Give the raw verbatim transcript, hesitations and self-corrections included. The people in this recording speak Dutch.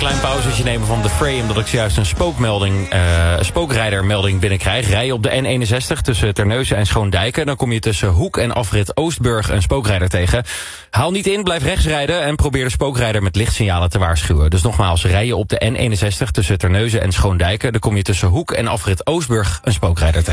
klein pauzetje nemen van The Fray... omdat ik zojuist een spookmelding, uh, spookrijdermelding binnenkrijg. Rij je op de N eenenzestig tussen Terneuzen en Schoondijken... dan kom je tussen Hoek en afrit Oostburg een spookrijder tegen. Haal niet in, blijf rechts rijden... en probeer de spookrijder met lichtsignalen te waarschuwen. Dus nogmaals, rij je op de N eenenzestig tussen Terneuzen en Schoondijken... dan kom je tussen Hoek en afrit Oostburg een spookrijder tegen.